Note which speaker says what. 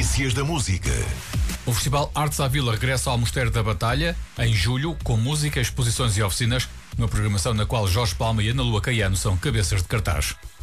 Speaker 1: Notícias da música.
Speaker 2: O Festival Artes à Vila regressa ao Mosteiro da Batalha, em julho, com música, exposições e oficinas, uma programação na qual Jorge Palma e Ana Lua Caiano são cabeças de cartaz.